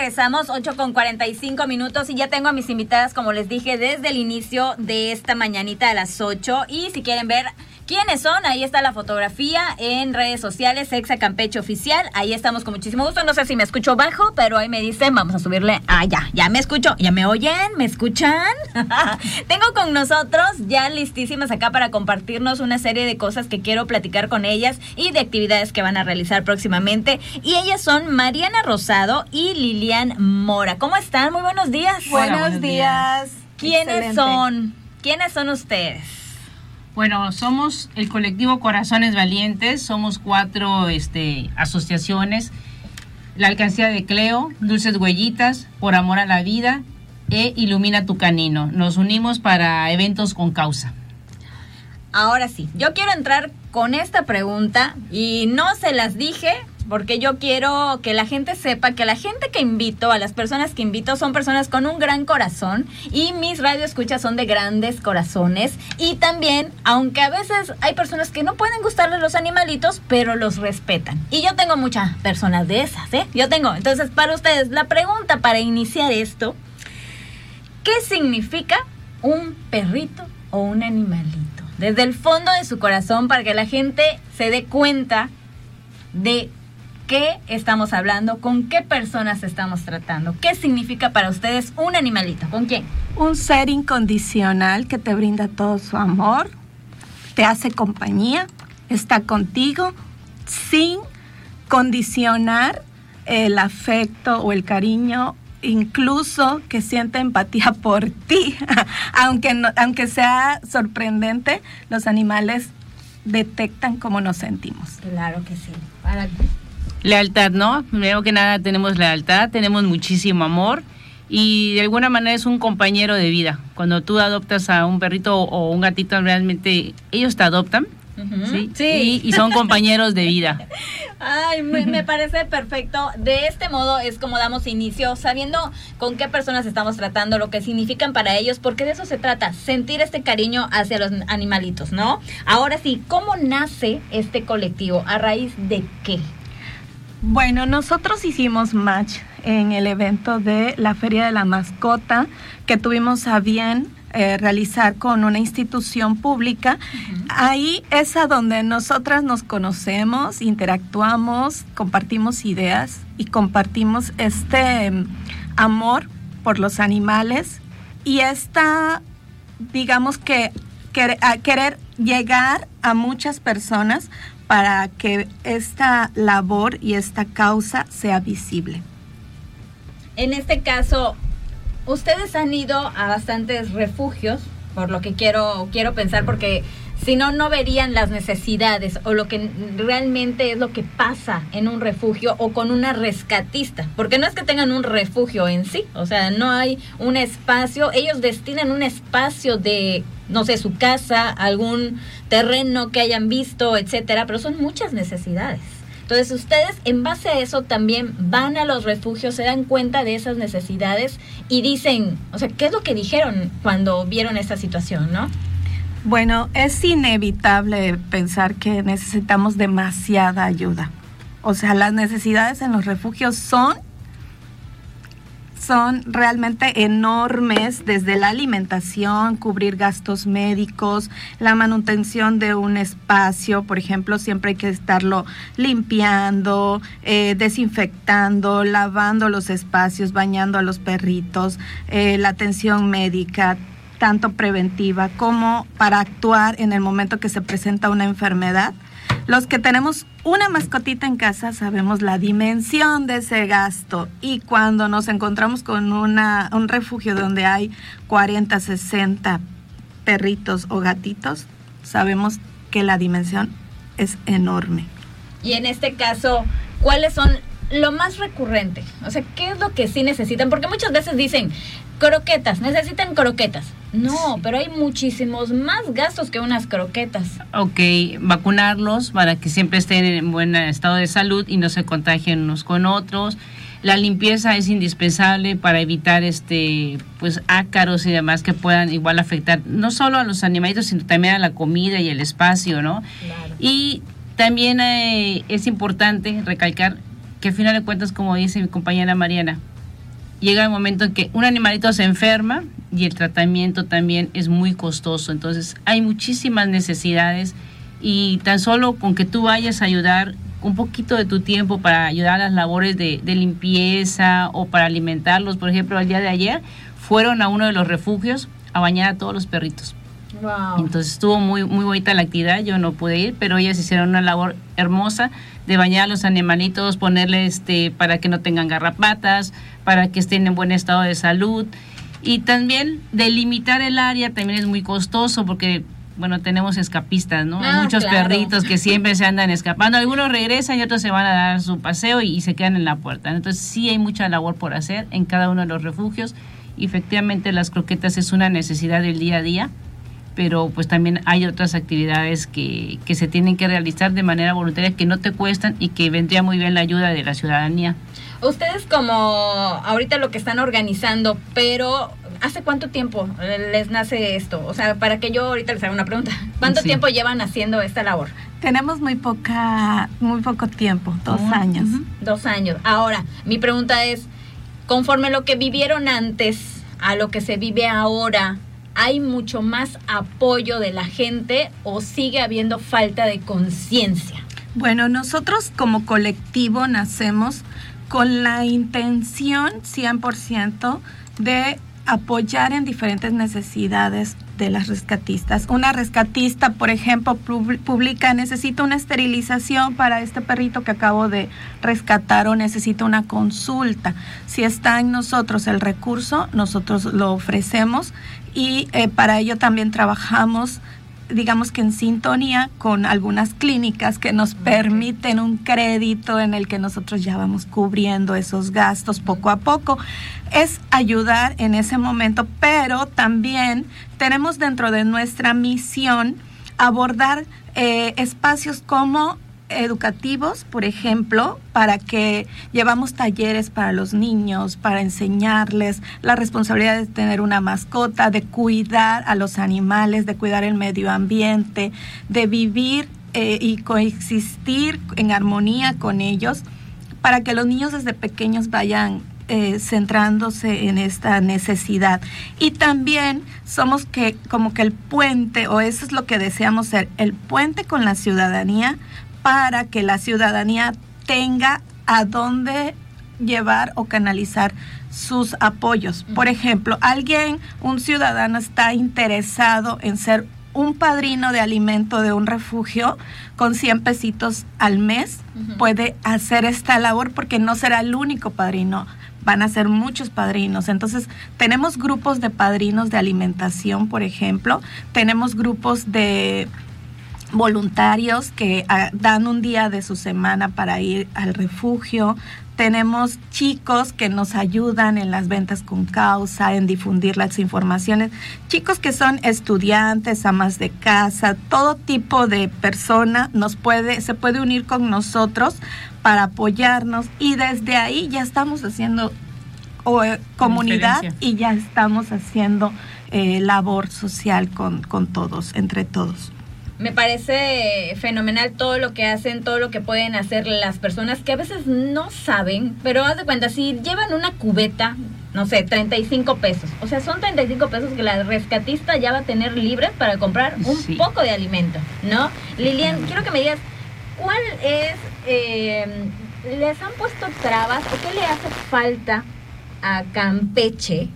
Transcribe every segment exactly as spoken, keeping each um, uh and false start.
regresamos, ocho con cuarenta y cinco minutos, y ya tengo a mis invitadas, como les dije, desde el inicio de esta mañanita a las ocho. Y si quieren ver quiénes son, ahí está la fotografía en redes sociales, Exa Campeche Oficial. Ahí estamos con muchísimo gusto. No sé si me escucho bajo, pero ahí me dicen, vamos a subirle. Ah, ya, ya me escucho. ¿Ya me oyen? ¿Me escuchan? Tengo con nosotros ya listísimas acá para compartirnos una serie de cosas que quiero platicar con ellas y de actividades que van a realizar próximamente. Y ellas son Mariana Rosado y Lilian Mora. ¿Cómo están? Muy buenos días. Buenos, buenos días. días. ¿Quiénes Excelente. son? ¿Quiénes son ustedes? Bueno, somos el colectivo Corazones Valientes, somos cuatro este, asociaciones, la Alcancía de Cleo, Dulces Huellitas, Por Amor a la Vida e Ilumina tu Camino. Nos unimos para eventos con causa. Ahora sí, yo quiero entrar con esta pregunta y no se las dije porque yo quiero que la gente sepa que la gente que invito, a las personas que invito, son personas con un gran corazón, y mis radioescuchas son de grandes corazones. Y también, aunque a veces hay personas que no pueden gustarles los animalitos, pero los respetan. Y yo tengo muchas personas de esas, ¿eh? Yo tengo. Entonces, para ustedes, la pregunta para iniciar esto: ¿qué significa un perrito o un animalito? Desde el fondo de su corazón, para que la gente se dé cuenta de qué estamos hablando, con qué personas estamos tratando. ¿Qué significa para ustedes un animalito? ¿Con quién? Un ser incondicional que te brinda todo su amor, te hace compañía, está contigo sin condicionar el afecto o el cariño, incluso que siente empatía por ti. aunque, no, aunque sea sorprendente, los animales detectan cómo nos sentimos. Claro que sí. Para Lealtad, ¿no? Primero que nada tenemos lealtad, tenemos muchísimo amor y de alguna manera es un compañero de vida. Cuando tú adoptas a un perrito o un gatito, realmente ellos te adoptan, uh-huh. ¿sí? Sí. Y, y son compañeros de vida. Ay, me, me parece perfecto. De este modo es como damos inicio, sabiendo con qué personas estamos tratando, lo que significan para ellos, porque de eso se trata, sentir este cariño hacia los animalitos, ¿no? Ahora sí, ¿cómo nace este colectivo? ¿A raíz de qué? Bueno, nosotros hicimos match en el evento de la Feria de la Mascota que tuvimos a bien eh, realizar con una institución pública. Uh-huh. Ahí es a donde nosotras nos conocemos, interactuamos, compartimos ideas y compartimos este um, amor por los animales y esta, digamos que, que a querer llegar a muchas personas para que esta labor y esta causa sea visible. En este caso, ustedes han ido a bastantes refugios, por lo que quiero, quiero pensar, porque si no, no verían las necesidades o lo que realmente es lo que pasa en un refugio o con una rescatista, porque no es que tengan un refugio en sí, o sea, no hay un espacio, ellos destinan un espacio de, no sé, su casa, algún terreno que hayan visto, etcétera, pero son muchas necesidades. Entonces ustedes en base a eso también van a los refugios, se dan cuenta de esas necesidades y dicen, o sea, ¿qué es lo que dijeron cuando vieron esta situación, no? Bueno, es inevitable pensar que necesitamos demasiada ayuda. O sea, las necesidades en los refugios son son realmente enormes, desde la alimentación, cubrir gastos médicos, la manutención de un espacio, por ejemplo, siempre hay que estarlo limpiando, eh, desinfectando, lavando los espacios, bañando a los perritos, eh, la atención médica, tanto preventiva como para actuar en el momento que se presenta una enfermedad. Los que tenemos una mascotita en casa sabemos la dimensión de ese gasto, y cuando nos encontramos con una, un refugio donde hay cuarenta, sesenta perritos o gatitos, sabemos que la dimensión es enorme. Y en este caso, ¿cuáles son lo más recurrente? O sea, ¿qué es lo que sí necesitan? Porque muchas veces dicen, croquetas, necesitan croquetas. No, sí, pero hay muchísimos más gastos que unas croquetas. Ok, vacunarlos para que siempre estén en buen estado de salud y no se contagien unos con otros. La limpieza es indispensable para evitar este pues ácaros y demás que puedan igual afectar no solo a los animalitos, sino también a la comida y el espacio, ¿no? Claro. Y también eh, es importante recalcar que al final de cuentas, como dice mi compañera Mariana, llega el momento en que un animalito se enferma y el tratamiento también es muy costoso. Entonces hay muchísimas necesidades y tan solo con que tú vayas a ayudar un poquito de tu tiempo para ayudar a las labores de, de limpieza o para alimentarlos. Por ejemplo, el día de ayer fueron a uno de los refugios a bañar a todos los perritos. Wow. Entonces estuvo muy muy bonita la actividad, yo no pude ir, pero ellas hicieron una labor hermosa de bañar a los animalitos, ponerles este para que no tengan garrapatas, para que estén en buen estado de salud, y también delimitar el área también es muy costoso porque bueno, tenemos escapistas, ¿no? Ah, Hay muchos claro. perritos que siempre se andan escapando, algunos regresan y otros se van a dar su paseo y, y se quedan en la puerta. Entonces sí hay mucha labor por hacer en cada uno de los refugios. Y efectivamente las croquetas es una necesidad del día a día, pero pues también hay otras actividades que, que se tienen que realizar de manera voluntaria que no te cuestan y que vendría muy bien la ayuda de la ciudadanía. Ustedes como ahorita lo que están organizando, pero ¿hace cuánto tiempo les nace esto? O sea, para que yo ahorita les haga una pregunta. ¿Cuánto Sí. tiempo llevan haciendo esta labor? Tenemos muy poca, muy poco tiempo, dos Uh-huh. años. Uh-huh. Dos años. Ahora, mi pregunta es, conforme lo que vivieron antes a lo que se vive ahora, ¿hay mucho más apoyo de la gente o sigue habiendo falta de conciencia? Bueno, nosotros como colectivo nacemos con la intención cien por ciento de apoyar en diferentes necesidades de las rescatistas. Una rescatista, por ejemplo, publica, necesito una esterilización para este perrito que acabo de rescatar o necesito una consulta. Si está en nosotros el recurso, nosotros lo ofrecemos y eh, para ello también trabajamos, digamos que en sintonía con algunas clínicas que nos permiten un crédito en el que nosotros ya vamos cubriendo esos gastos poco a poco. Es ayudar en ese momento, pero también tenemos dentro de nuestra misión abordar eh, espacios como educativos, por ejemplo, para que llevamos talleres para los niños, para enseñarles la responsabilidad de tener una mascota, de cuidar a los animales, de cuidar el medio ambiente, de vivir eh, y coexistir en armonía con ellos, para que los niños desde pequeños vayan Eh, centrándose en esta necesidad. Y también somos que como que el puente, o eso es lo que deseamos ser, el puente con la ciudadanía para que la ciudadanía tenga a dónde llevar o canalizar sus apoyos. Por ejemplo, alguien, un ciudadano está interesado en ser un padrino de alimento de un refugio con cien pesitos al mes, uh-huh. puede hacer esta labor porque no será el único padrino. Van a ser muchos padrinos. Entonces, tenemos grupos de padrinos de alimentación, por ejemplo. Tenemos grupos de voluntarios que uh, dan un día de su semana para ir al refugio. Tenemos chicos que nos ayudan en las ventas con causa, en difundir las informaciones. Chicos que son estudiantes, amas de casa, todo tipo de persona nos puede, se puede unir con nosotros para apoyarnos y desde ahí ya estamos haciendo o, eh, comunidad y ya estamos haciendo eh, labor social con, con todos, entre todos. Me parece fenomenal todo lo que hacen, todo lo que pueden hacer las personas que a veces no saben, pero haz de cuenta, si llevan una cubeta, no sé, treinta y cinco pesos, o sea, son treinta y cinco pesos que la rescatista ya va a tener libres para comprar un sí. poco de alimento, ¿no? Lilian, quiero que me digas, ¿cuál es, eh, les han puesto trabas o qué le hace falta a Campeche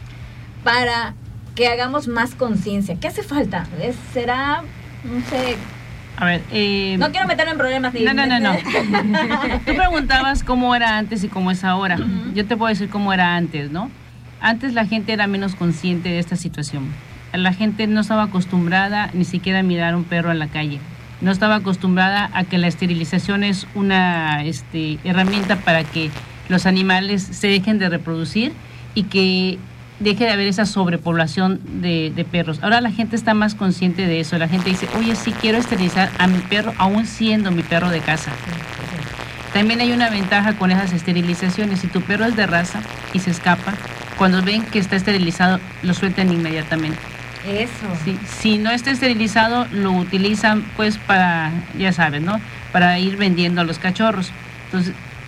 para que hagamos más conciencia? ¿Qué hace falta? ¿Es, ¿Será...? No sé. A ver, eh, no quiero meterme en problemas. No, no, no, no. Tú preguntabas cómo era antes y cómo es ahora. Uh-huh. Yo te puedo decir cómo era antes, ¿no? Antes la gente era menos consciente de esta situación. La gente no estaba acostumbrada ni siquiera a mirar a un perro en la calle. No estaba acostumbrada a que la esterilización es una este, herramienta para que los animales se dejen de reproducir y que deje de haber esa sobrepoblación de, de perros. Ahora la gente está más consciente de eso. La gente dice, oye, sí quiero esterilizar a mi perro, aún siendo mi perro de casa. También hay una ventaja con esas esterilizaciones. Si tu perro es de raza y se escapa, cuando ven que está esterilizado, lo sueltan inmediatamente. Eso. Sí, si no está esterilizado, lo utilizan pues para, ya sabes, ¿no? Para ir vendiendo a los cachorros. Entonces,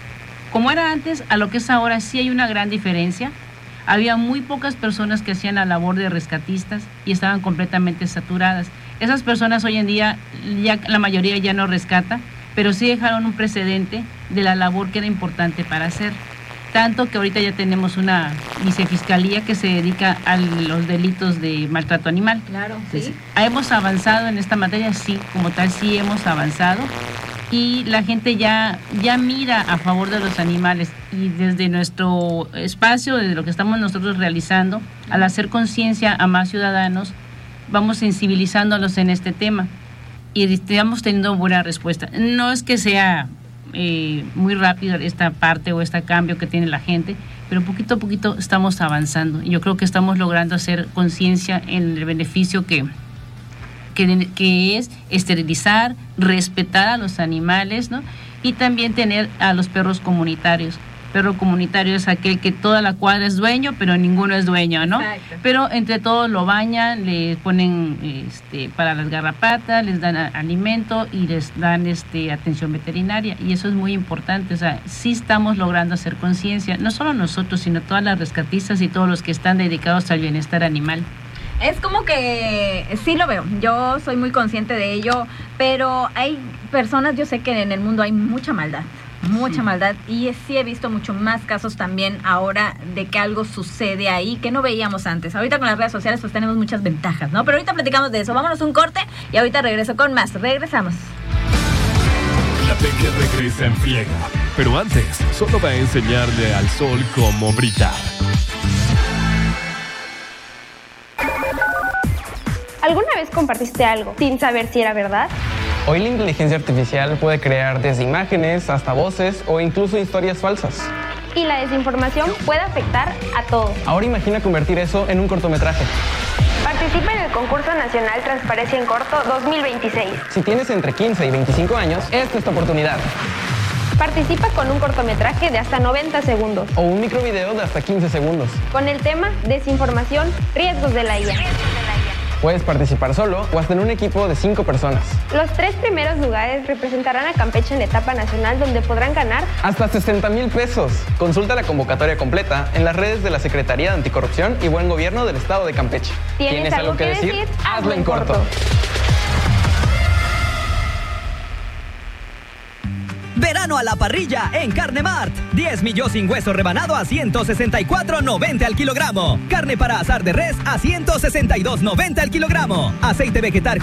como era antes a lo que es ahora, sí hay una gran diferencia. Había muy pocas personas que hacían la labor de rescatistas y estaban completamente saturadas. Esas personas hoy en día, ya la mayoría ya no rescata, pero sí dejaron un precedente de la labor que era importante para hacer. Tanto que ahorita ya tenemos una vicefiscalía que se dedica a los delitos de maltrato animal. Claro, Entonces, sí. ¿hemos avanzado en esta materia? Sí, como tal, sí hemos avanzado. Y la gente ya, ya mira a favor de los animales. Y desde nuestro espacio, desde lo que estamos nosotros realizando, al hacer conciencia a más ciudadanos, vamos sensibilizándolos en este tema. Y estamos teniendo buena respuesta. No es que sea eh, muy rápido esta parte o este cambio que tiene la gente, pero poquito a poquito estamos avanzando. Y yo creo que estamos logrando hacer conciencia en el beneficio que... Que, que es esterilizar, respetar a los animales, ¿no? Y también tener a los perros comunitarios. Perro comunitario es aquel que toda la cuadra es dueño, pero ninguno es dueño, ¿no? Exacto. Pero entre todos lo bañan, le ponen este, para las garrapatas, les dan a, alimento y les dan este, atención veterinaria. Y eso es muy importante. O sea, sí estamos logrando hacer conciencia, no solo nosotros, sino todas las rescatistas y todos los que están dedicados al bienestar animal. Es como que sí lo veo, yo soy muy consciente de ello, pero hay personas, yo sé que en el mundo hay mucha maldad, mucha sí. maldad, y sí he visto mucho más casos también ahora de que algo sucede ahí que no veíamos antes. Ahorita con las redes sociales pues tenemos muchas ventajas, ¿no? Pero ahorita platicamos de eso, vámonos un corte y ahorita regreso con más, regresamos. La Peque regresa en friega, pero antes solo va a enseñarle al sol cómo brillar. ¿Alguna vez compartiste algo sin saber si era verdad? Hoy la inteligencia artificial puede crear desde imágenes hasta voces o incluso historias falsas. Y la desinformación puede afectar a todos. Ahora imagina convertir eso en un cortometraje. Participa en el concurso nacional Transparencia en Corto dos mil veintiséis. Si tienes entre quince y veinticinco años, esta es tu oportunidad. Participa con un cortometraje de hasta noventa segundos. O un microvideo de hasta quince segundos. Con el tema Desinformación, riesgos de la I A. Puedes participar solo o hasta en un equipo de cinco personas. Los tres primeros lugares representarán a Campeche en la etapa nacional, donde podrán ganar hasta sesenta mil pesos. Consulta la convocatoria completa en las redes de la Secretaría de Anticorrupción y Buen Gobierno del Estado de Campeche. ¿Tienes, ¿Tienes algo que decir? decir? Hazlo en corto. corto. Verano a la parrilla en Carne Mart. diez millos sin hueso rebanado a ciento sesenta y cuatro noventa al kilogramo. Carne para asar de res a ciento sesenta y dos noventa al kilogramo. Aceite vegetal